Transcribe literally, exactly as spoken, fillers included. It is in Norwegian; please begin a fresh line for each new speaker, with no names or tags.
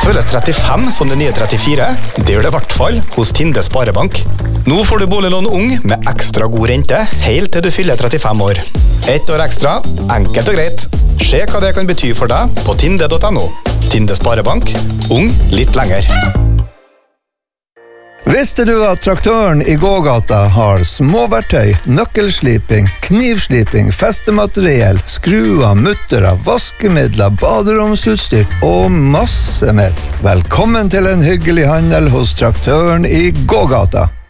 Føles trettifem som det nye trettifire? Det gjør det i hvert fall hos Tinde Sparebank. Nå får du boliglån ung med ekstra god rente, helt til du fyller trettifem år. Ett år ekstra, enkelt og greit. Se hva det kan bety for deg på tinde punktum no. Tinde Sparebank, ung litt lenger.
Visste du at traktøren i gågata har småverktøy, nøkkelsliping, knivsliping, festemateriell, skruer, muttere, vaskemidler, baderomsutstyr og masse mer? Velkommen til en hyggelig handel hos traktøren i gågata.